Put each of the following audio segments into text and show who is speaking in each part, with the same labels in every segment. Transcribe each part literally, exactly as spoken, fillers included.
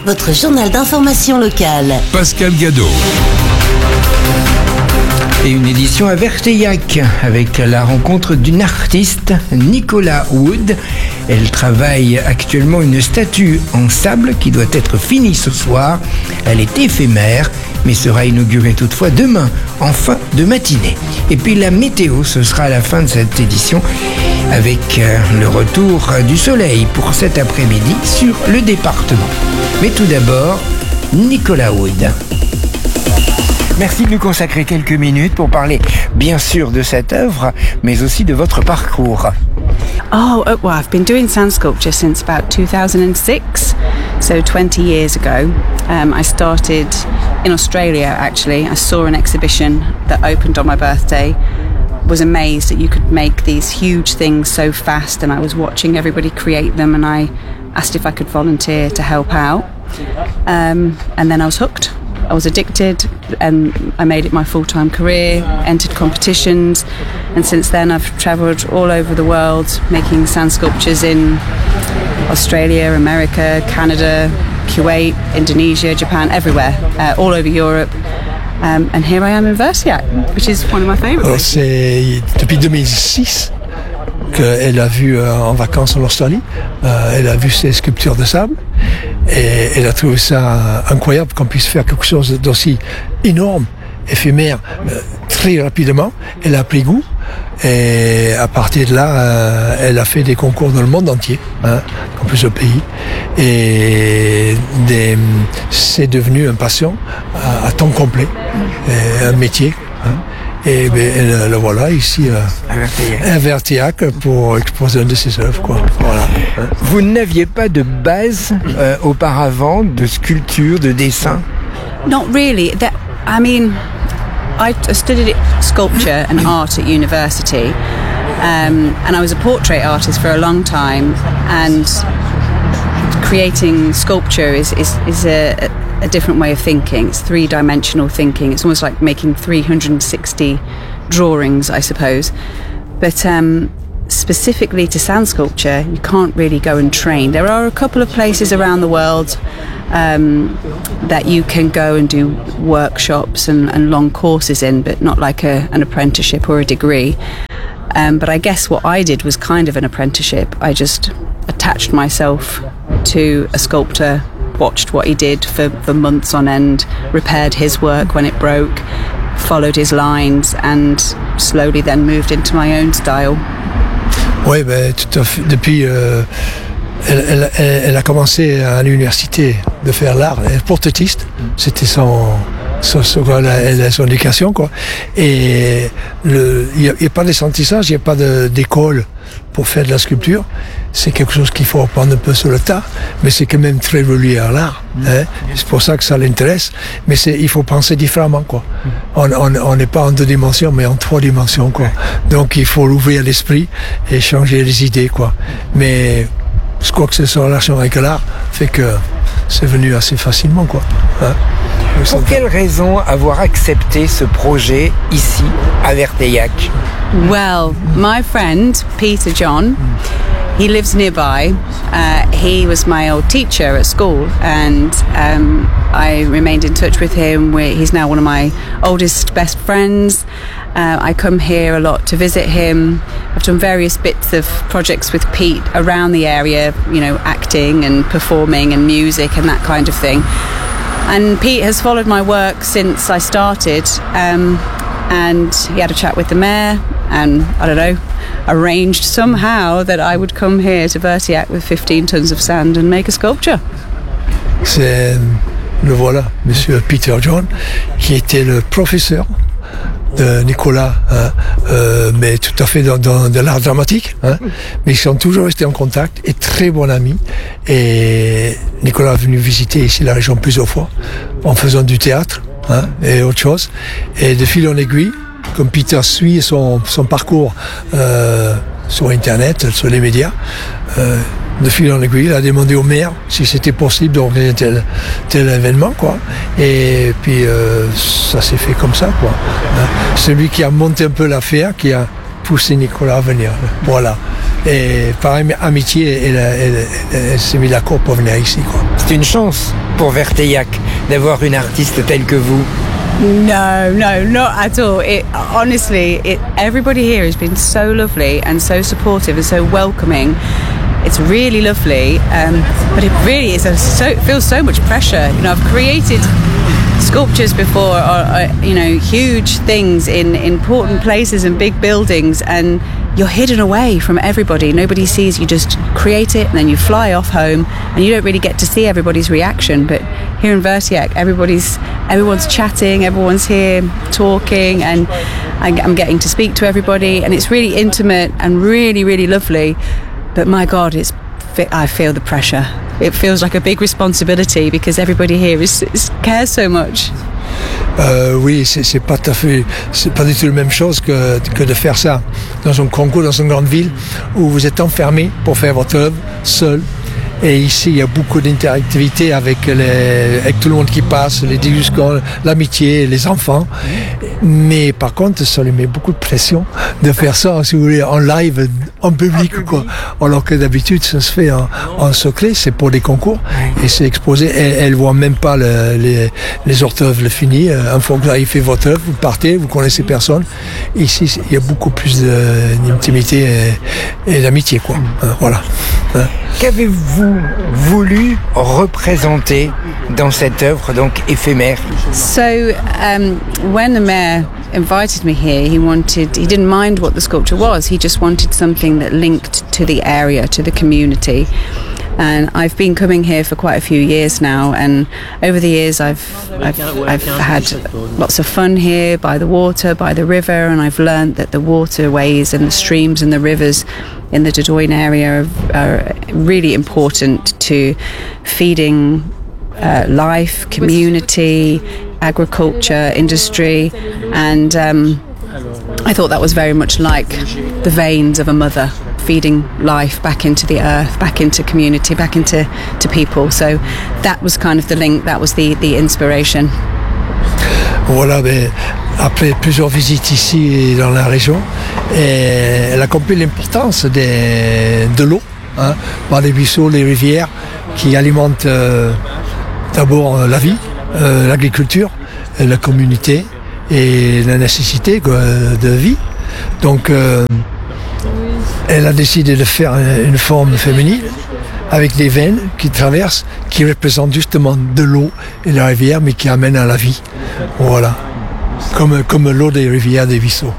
Speaker 1: votre journal d'information locale.
Speaker 2: Pascal Gadot.
Speaker 3: Et une édition à Verteillac avec la rencontre d'une artiste, Nicola Wood. Elle travaille actuellement une statue en sable qui doit être finie ce soir. Elle est éphémère, mais sera inaugurée toutefois demain, en fin de matinée. Et puis la météo, ce sera à la fin de cette édition, avec le retour du soleil pour cet après-midi sur le département. Mais tout d'abord, Nicola Wood. Merci de nous consacrer quelques minutes pour parler bien sûr de cette œuvre, mais aussi de votre parcours.
Speaker 4: Oh, well, I've been doing sand sculpture since about two thousand six, so twenty years ago. Um, I started in Australia, actually. I saw an exhibition that opened on my birthday. Was amazed that you could make these huge things so fast, and I was watching everybody create them, and I asked if I could volunteer to help out. Um, and then I was hooked. I was addicted and I made it my full-time career, entered competitions, and since then I've travelled all over the world making sand sculptures in Australia, America, Canada, Kuwait, Indonesia, Japan, everywhere, uh, all over Europe. Um, and here I am in Verteillac, which is one of my favourite places.
Speaker 5: C'est depuis deux mille six qu'elle a vu euh, en vacances en Australie, euh, elle a vu ces sculptures de sable et elle a trouvé ça incroyable qu'on puisse faire quelque chose d'aussi énorme, éphémère, euh, très rapidement. Elle a pris goût et à partir de là, euh, elle a fait des concours dans le monde entier, hein, dans plusieurs pays, et des, c'est devenu une passion à, à temps complet, et un métier. Hein. Et ben, le voilà ici euh, à Verteillac pour exposer une de ses œuvres, quoi. Voilà.
Speaker 3: Vous n'aviez pas de base euh, auparavant de sculpture, de dessin?
Speaker 4: Not really. That, I mean, I studied sculpture and art at university, um, and I was a portrait artist for a long time. And creating sculpture is is, is a, a different way of thinking. It's three-dimensional thinking. It's almost like making three hundred sixty drawings, I suppose. But um, specifically to sand sculpture, you can't really go and train. There are a couple of places around the world um, that you can go and do workshops and, and long courses in, but not like a, an apprenticeship or a degree. Um, but I guess what I did was kind of an apprenticeship. I just attached myself to a sculptor, watched what he did for, for months on end, repaired his work when it broke, followed his lines, and slowly then moved into my own style.
Speaker 5: Oui, ben, tout à fait. Depuis, euh, elle, elle, elle a commencé à l'université de faire l'art, elle est portraitiste, c'était son, son, son, son, son éducation, quoi. Et il n'y a, a pas d'apprentissage, il n'y a pas de, d'école pour faire de la sculpture. C'est quelque chose qu'il faut apprendre un peu sur le tas, mais c'est quand même très relié à l'art. Hein. C'est pour ça que ça l'intéresse. Mais c'est, il faut penser différemment, quoi. On n'est pas en deux dimensions, mais en trois dimensions, quoi. Donc il faut l'ouvrir l'esprit et changer les idées, quoi. Mais je crois que c'est son relation avec l'art fait que c'est venu assez facilement, quoi. Hein.
Speaker 3: Pour quelle raison avoir accepté ce projet ici, à Verteillac?
Speaker 4: Well, my friend, Peter John, he lives nearby. Uh, he was my old teacher at school, and um, I remained in touch with him. We're, he's now one of my oldest best friends. Uh, I come here a lot to visit him. I've done various bits of projects with Pete around the area, you know, acting and performing and music and that kind of thing. And Pete has followed my work since I started, um, and he had a chat with the mayor, and I don't know, arranged somehow that I would come here to Verteillac with fifteen tons of sand and make a sculpture.
Speaker 5: C'est le voilà, Monsieur Peter John, qui était le professeur de Nicolas, hein, euh, mais tout à fait dans, dans de l'art dramatique, hein, mais ils sont toujours restés en contact et très bons amis. Et Nicolas est venu visiter ici la région plusieurs fois en faisant du théâtre, hein, et autre chose. Et de fil en aiguille, comme Peter suit son, son parcours euh, sur Internet, sur les médias, euh, de fil en aiguille, il a demandé au maire si c'était possible d'organiser tel, tel événement, quoi. Et puis euh, ça s'est fait comme ça, quoi. Hein. Celui qui a monté un peu l'affaire, qui a poussé Nicolas à venir. Voilà. Et par am- amitié, elle, elle, elle, elle s'est mise d'accord pour venir ici, quoi.
Speaker 3: C'est une chance pour Verteillac d'avoir une artiste telle que vous.
Speaker 4: No, no, not at all. It honestly, it everybody here has been so lovely and so supportive and so welcoming. It's really lovely, um, but it really is a, so it feels so much pressure. You know, I've created sculptures before, or, or you know, huge things in important places and big buildings, and you're hidden away from everybody. Nobody sees you. Just create it, and then you fly off home, and you don't really get to see everybody's reaction. But here in Verteillac, everybody's everyone's chatting, everyone's here talking, and I'm getting to speak to everybody, and it's really intimate and really, really lovely. But my God, it's I feel the pressure. It feels like a big responsibility because everybody here is, is cares so much.
Speaker 5: Euh, oui, c'est, c'est pas tout à fait, c'est pas du tout la même chose que, que de faire ça dans un concours, dans une grande ville où vous êtes enfermé pour faire votre œuvre seul. Et ici, il y a beaucoup d'interactivité avec, les, avec tout le monde qui passe, les discussions, l'amitié, les enfants. Mais par contre, ça lui met beaucoup de pression de faire ça, si vous voulez, en live, en public, quoi. Alors que d'habitude, ça se fait en, en secret, c'est pour les concours. Et c'est exposé. Elle ne voit même pas le, les, les orthographes finis. Une fois que vous avez fait votre œuvre, vous partez, vous connaissez personne. Ici, il y a beaucoup plus de, d'intimité et, et d'amitié, quoi. Voilà.
Speaker 3: Qu'avez-vous voulu représenter dans cette œuvre donc éphémère?
Speaker 4: So um, when the mayor invited me here, he wanted he didn't mind what the sculpture was. He just wanted something that linked to the area, to the community. And I've been coming here for quite a few years now, and over the years I've I've, I've had lots of fun here by the water, by the river, and I've learned that the waterways and the streams and the rivers in the Dordogne area are, are really important to feeding uh, life, community, agriculture, industry, and um, I thought that was very much like the veins of a mother, feeding life back into the earth, back into community, back into to people. So that was kind of the link, that was the, the inspiration.
Speaker 5: Voilà, mais après plusieurs visites ici dans la région, et elle a compris l'importance des, de l'eau, hein, par les ruisseaux, les rivières, qui alimentent euh, d'abord euh, la vie, euh, l'agriculture, la communauté et la nécessité quoi, de vie. Donc, euh, elle a décidé de faire une forme féminine avec des veines qui traversent, qui représentent justement de l'eau et la rivière, mais qui amènent à la vie. Voilà. Comme, comme l'eau des rivières, des ruisseaux.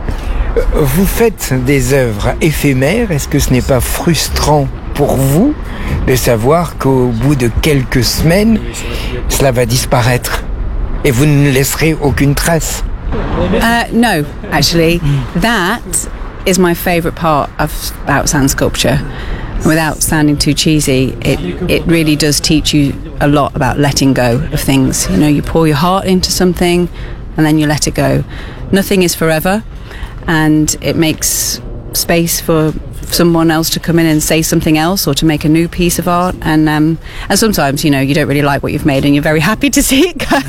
Speaker 3: Vous faites des œuvres éphémères. Est-ce que ce n'est pas frustrant pour vous de savoir qu'au bout de quelques semaines, cela va disparaître et vous ne laisserez aucune trace?
Speaker 4: Uh, no, actually, that is my favourite part of about sand sculpture. Without sounding too cheesy, it it really does teach you a lot about letting go of things. You know, you pour your heart into something and then you let it go. Nothing is forever, and it makes space for someone else to come in and say something else, or to make a new piece of art. And um, and sometimes, you know, you don't really like what you've made and you're very happy to see it go.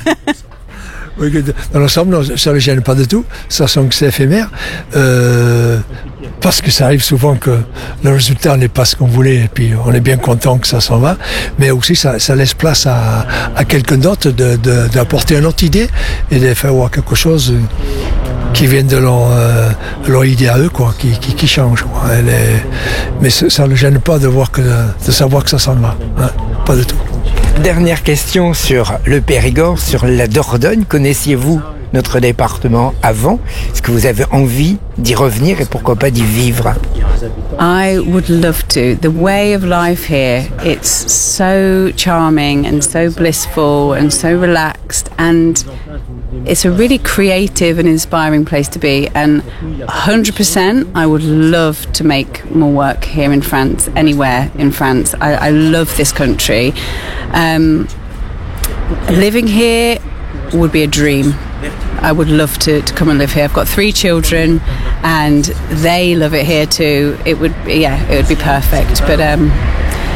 Speaker 5: Oui, dans l'ensemble, ça ne le gêne pas du tout, sachant que c'est éphémère, euh, parce que ça arrive souvent que le résultat n'est pas ce qu'on voulait, et puis on est bien content que ça s'en va, mais aussi ça, ça laisse place à, à quelqu'un d'autre de, de, d'apporter une autre idée et de faire voir quelque chose qui vient de leur, euh, leur idée à eux, quoi, qui, qui, qui change. Quoi. Elle est, mais ça ne le gêne pas de, voir que, de savoir que ça s'en va, hein, pas du tout.
Speaker 3: Dernière question sur le Périgord, sur la Dordogne. Connaissiez-vous notre département avant? Est-ce que vous avez envie d'y revenir et pourquoi pas d'y vivre?
Speaker 4: I would love to. The way of life here, it's so charming and so blissful and so relaxed, and it's a really creative and inspiring place to be, and one hundred percent I would love to make more work here in France, anywhere in France. I, I love this country. Um, living here would be a dream. I would love to, to come and live here. I've got three children and they love it here too. It would, yeah, it would be perfect. But um,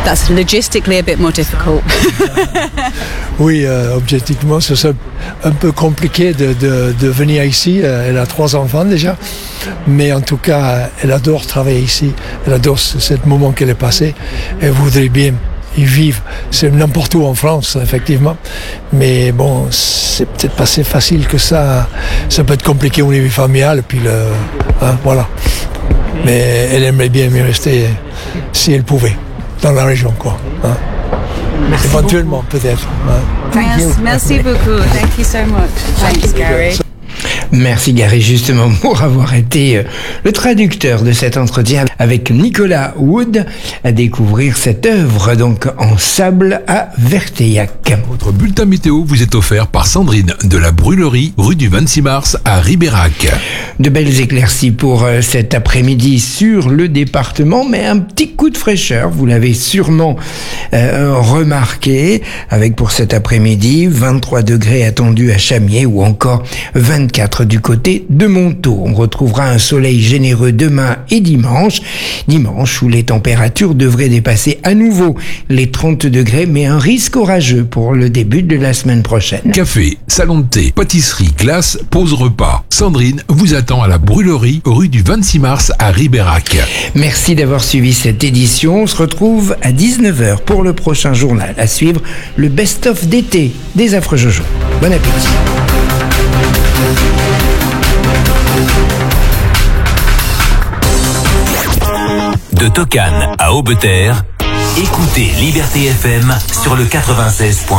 Speaker 4: That's logistically a bit more difficult.
Speaker 5: Oui, euh, objectivement, c'est un peu compliqué de, de, de venir ici. Elle a trois enfants déjà, mais en tout cas, elle adore travailler ici. Elle adore ce, ce moment qu'elle est passé. Elle voudrait bien y vivre. C'est n'importe où en France, effectivement. Mais bon, c'est peut-être pas si facile que ça. Ça peut être compliqué au niveau familial, puis le, hein, voilà. Mais elle aimerait bien y rester si elle pouvait, dans la région, quoi. Hein. Éventuellement, peut-être. Hein.
Speaker 4: Merci, merci beaucoup. Thank you so much. Thanks, Gary.
Speaker 3: Merci Gary, justement, pour avoir été euh, le traducteur de cet entretien avec Nicolas Wood, à découvrir cette œuvre donc en sable à Verteillac.
Speaker 2: Votre bulletin météo vous est offert par Sandrine de la Brûlerie, rue du vingt-six mars à Ribérac.
Speaker 3: De belles éclaircies pour euh, cet après-midi sur le département, mais un petit coup de fraîcheur, vous l'avez sûrement euh, remarqué, avec pour cet après-midi vingt-trois degrés attendus à Chamiers ou encore vingt-quatre du côté de Montaut. On retrouvera un soleil généreux demain et dimanche. Dimanche où les températures devraient dépasser à nouveau les trente degrés, mais un risque orageux pour le début de la semaine prochaine.
Speaker 2: Café, salon de thé, pâtisserie, glace, pause repas. Sandrine vous attend à la Brûlerie, rue du vingt-six mars à Ribérac.
Speaker 3: Merci d'avoir suivi cette édition. On se retrouve à dix-neuf heures pour le prochain journal. À suivre, le best-of d'été des Affreux Jojo. Bon appétit.
Speaker 6: De Tocane à Aubeterre, écoutez Liberté F M sur le quatre-vingt-seize point